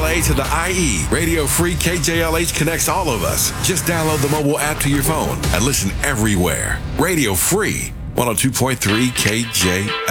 KJLA to the IE. Radio Free KJLH connects all of us. Just download the mobile app to your phone and listen everywhere. Radio Free 102.3 KJLH.